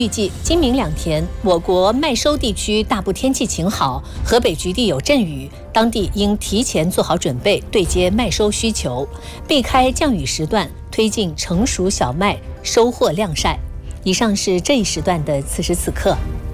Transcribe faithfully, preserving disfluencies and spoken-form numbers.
预计今明两天，我国麦收地区大部天气晴好，河北局地有阵雨，当地应提前做好准备，对接麦收需求，避开降雨时段，推进成熟小麦收获晾晒。以上是这一时段的此时此刻。